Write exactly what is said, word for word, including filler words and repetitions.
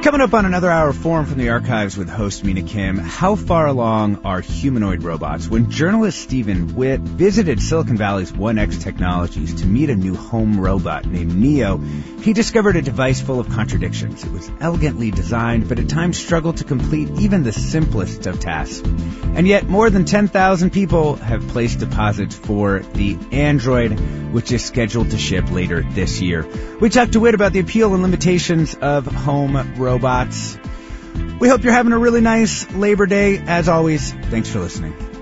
Coming up on another hour of Forum from the Archives with host Mina Kim, how far along are humanoid robots? When journalist Stephen Witt visited Silicon Valley's one X Technologies to meet a new home robot named Neo, he discovered a device full of contradictions. It was elegantly designed, but at times struggled to complete even the simplest of tasks. And yet, more than ten thousand people have placed deposits for the Android, which is scheduled to ship later this year. We talked to Witt about the appeal and limitations of home robots. Robots. We hope you're having a really nice Labor Day. As always, thanks for listening.